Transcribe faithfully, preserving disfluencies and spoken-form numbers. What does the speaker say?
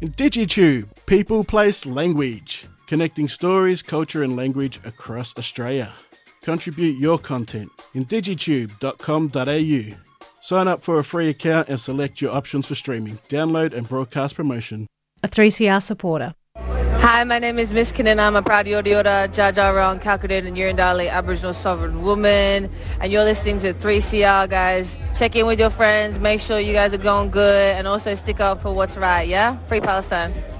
DigiTube, People, Place, Language, connecting stories, culture and language across Australia. Contribute your content in digitube dot com dot a u. Sign up for a free account and select your options for streaming, download and broadcast promotion. A three C R supporter. Hi, my name is Miss Kinnan. I'm a proud Yorta Yorta, Dja Dja Wurrung, Kalkadoon and Yurundali Aboriginal Sovereign Woman. And you're listening to three C R, guys. Check in with your friends. Make sure you guys are going good. And also stick up for what's right, yeah? Free Palestine.